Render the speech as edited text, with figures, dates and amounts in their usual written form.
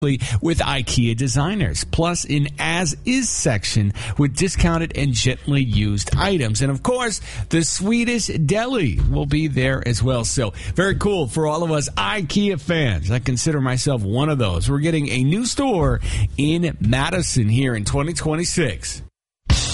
with IKEA designers, plus an as-is section with discounted and gently used items. And of course, the Swedish deli will be there as well. So very cool for all of us IKEA fans. I consider myself one of those. We're getting a new store in Madison here in 2026.